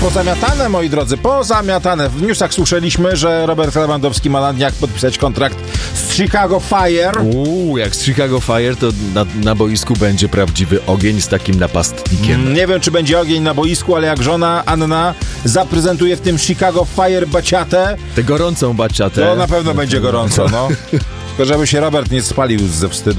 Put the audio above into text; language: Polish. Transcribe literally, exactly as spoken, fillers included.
pozamiatane, moi drodzy, pozamiatane. W newsach słyszeliśmy, że Robert Lewandowski ma na dniach podpisać kontrakt z Chicago Fire. Uuu, jak z Chicago Fire, to na, na boisku będzie prawdziwy ogień z takim napastnikiem. Nie wiem, czy będzie ogień na boisku, ale jak żona Anna zaprezentuje w tym Chicago Fire baciatę, Tę gorącą baciatę. to na pewno będzie gorąco, no. Tylko żeby się Robert nie spalił ze wstydu.